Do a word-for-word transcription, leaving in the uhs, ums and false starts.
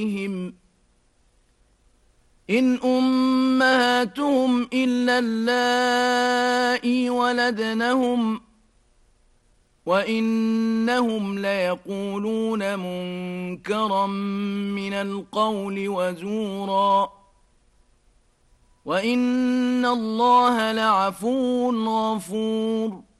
إن أمهاتهم إلا اللائي ولدنهم وإنهم ليقولون منكرا من القول وزورا وإن الله لعفو غفور